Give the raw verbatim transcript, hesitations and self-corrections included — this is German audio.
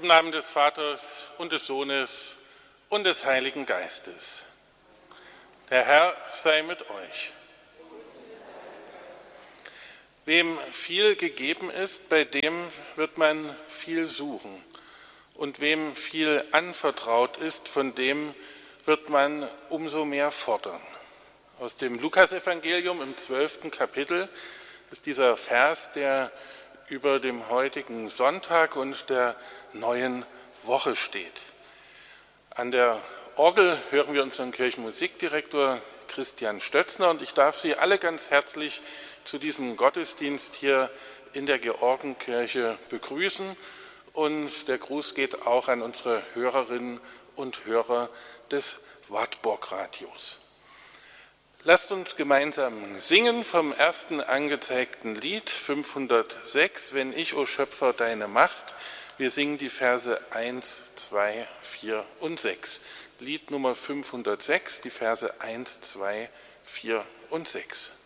Im Namen des Vaters und des Sohnes und des Heiligen Geistes. Der Herr sei mit euch. Wem viel gegeben ist, bei dem wird man viel suchen. Und wem viel anvertraut ist, von dem wird man umso mehr fordern. Aus dem Lukasevangelium im zwölften Kapitel ist dieser Vers, der über dem heutigen Sonntag und der neuen Woche steht. An der Orgel hören wir unseren Kirchenmusikdirektor Christian Stötzner und ich darf Sie alle ganz herzlich zu diesem Gottesdienst hier in der Georgenkirche begrüßen und der Gruß geht auch an unsere Hörerinnen und Hörer des Wartburg-Radios. Lasst uns gemeinsam singen vom ersten angezeigten Lied fünfhundertsechs, Wenn ich, o Schöpfer, deine Macht. Wir singen die Verse eins, zwei, vier und sechs. Lied Nummer fünfhundertsechs, die Verse eins, zwei, vier und sechs.